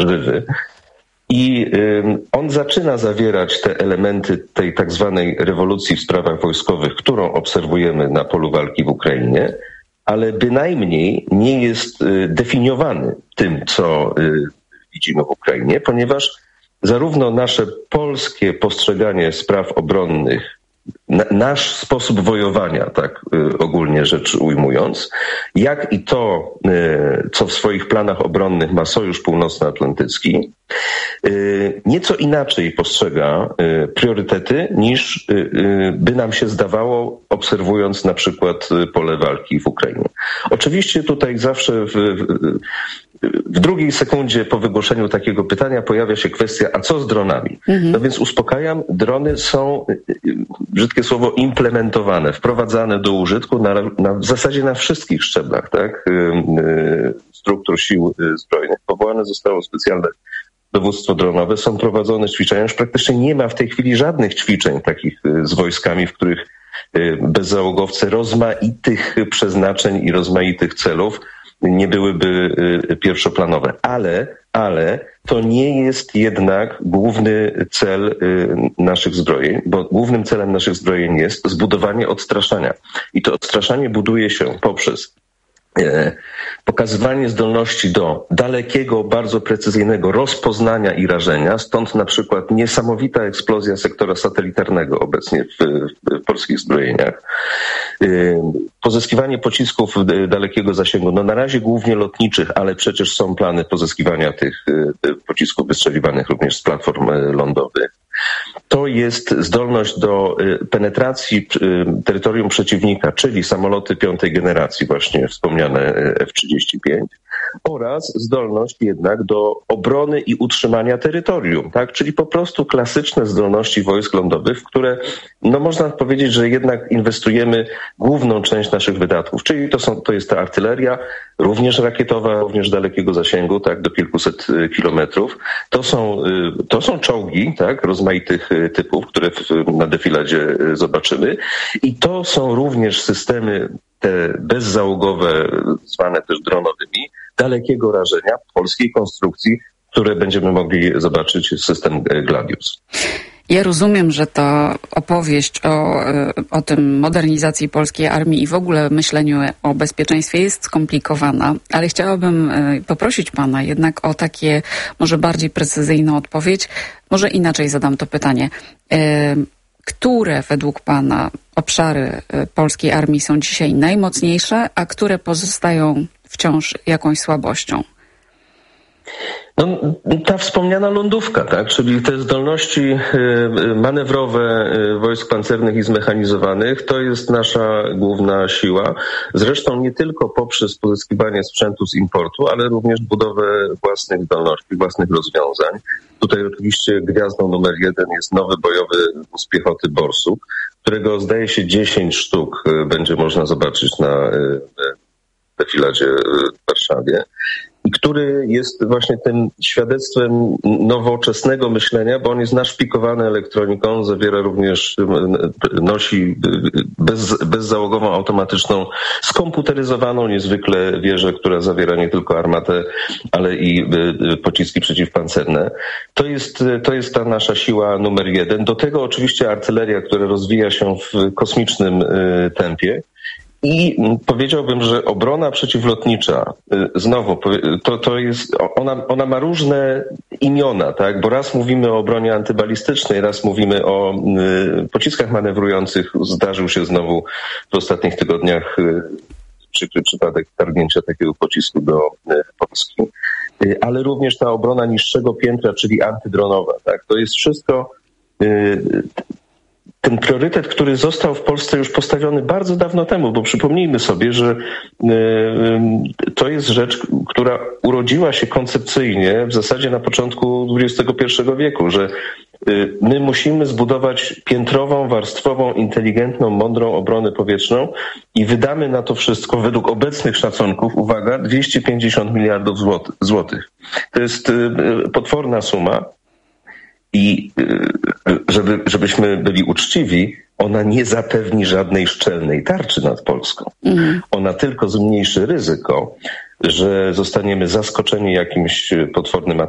żywy. I on zaczyna zawierać te elementy tej tak zwanej rewolucji w sprawach wojskowych, którą obserwujemy na polu walki w Ukrainie, ale bynajmniej nie jest definiowany tym, co widzimy w Ukrainie, ponieważ zarówno nasze polskie postrzeganie spraw obronnych, nasz sposób wojowania, tak ogólnie rzecz ujmując, jak i to, co w swoich planach obronnych ma Sojusz Północnoatlantycki, nieco inaczej postrzega priorytety niż by nam się zdawało, obserwując na przykład pole walki w Ukrainie. Oczywiście tutaj zawsze w drugiej sekundzie po wygłoszeniu takiego pytania pojawia się kwestia, a co z dronami? No więc uspokajam, drony są, brzydkie słowo, implementowane, wprowadzane do użytku w zasadzie na wszystkich szczeblach, tak? Struktur sił zbrojnych. Powołane zostało specjalne dowództwo dronowe, są prowadzone ćwiczenia. Już praktycznie nie ma w tej chwili żadnych ćwiczeń takich z wojskami, w których bezzałogowce rozmaitych przeznaczeń i rozmaitych celów nie byłyby pierwszoplanowe. Ale to nie jest jednak główny cel naszych zbrojeń, bo głównym celem naszych zbrojeń jest zbudowanie odstraszania. I to odstraszanie buduje się poprzez pokazywanie zdolności do dalekiego, bardzo precyzyjnego rozpoznania i rażenia, stąd na przykład niesamowita eksplozja sektora satelitarnego obecnie w polskich zbrojeniach. Pozyskiwanie pocisków dalekiego zasięgu, no na razie głównie lotniczych, ale przecież są plany pozyskiwania tych pocisków wystrzeliwanych również z platform lądowych. To jest zdolność do penetracji terytorium przeciwnika, czyli samoloty piątej generacji, właśnie wspomniane F-35, oraz zdolność jednak do obrony i utrzymania terytorium, tak? Czyli po prostu klasyczne zdolności wojsk lądowych, w które, no można powiedzieć, że jednak inwestujemy główną część naszych wydatków, czyli to jest ta artyleria, również rakietowa, również dalekiego zasięgu, tak, do kilkuset kilometrów. To są czołgi, tak, rozmaitych typów, które na defiladzie zobaczymy. I to są również systemy te bezzałogowe, zwane też dronowymi, dalekiego rażenia polskiej konstrukcji, które będziemy mogli zobaczyć, system Gladius. Ja rozumiem, że ta opowieść o tym modernizacji polskiej armii i w ogóle myśleniu o bezpieczeństwie jest skomplikowana, ale chciałabym poprosić pana jednak o takie może bardziej precyzyjną odpowiedź. Może inaczej zadam to pytanie. Które według pana obszary polskiej armii są dzisiaj najmocniejsze, a które pozostają wciąż jakąś słabością? No, ta wspomniana lądówka, tak, czyli te zdolności manewrowe wojsk pancernych i zmechanizowanych, to jest nasza główna siła. Zresztą nie tylko poprzez pozyskiwanie sprzętu z importu, ale również budowę własnych zdolności, własnych rozwiązań. Tutaj oczywiście gwiazdą numer 1 jest nowy bojowy wóz piechoty Borsuk, którego zdaje się 10 sztuk będzie można zobaczyć na defiladzie w Warszawie. I który jest właśnie tym świadectwem nowoczesnego myślenia, bo on jest naszpikowany elektroniką, nosi bezzałogową, automatyczną, skomputeryzowaną niezwykle wieżę, która zawiera nie tylko armatę, ale i pociski przeciwpancerne. To jest ta nasza siła numer 1. Do tego oczywiście artyleria, która rozwija się w kosmicznym tempie. I powiedziałbym, że obrona przeciwlotnicza, znowu, to jest, ona ma różne imiona, tak? Bo raz mówimy o obronie antybalistycznej, raz mówimy o pociskach manewrujących. Zdarzył się znowu w ostatnich tygodniach przykry przypadek wtargnięcia takiego pocisku do Polski. Ale również ta obrona niższego piętra, czyli antydronowa, tak? To jest wszystko ten priorytet, który został w Polsce już postawiony bardzo dawno temu, bo przypomnijmy sobie, że to jest rzecz, która urodziła się koncepcyjnie w zasadzie na początku XXI wieku, że my musimy zbudować piętrową, warstwową, inteligentną, mądrą obronę powietrzną i wydamy na to wszystko według obecnych szacunków, uwaga, 250 miliardów złotych. To jest potworna suma. I żebyśmy byli uczciwi, ona nie zapewni żadnej szczelnej tarczy nad Polską. Ona tylko zmniejszy ryzyko, że zostaniemy zaskoczeni jakimś potwornym atakiem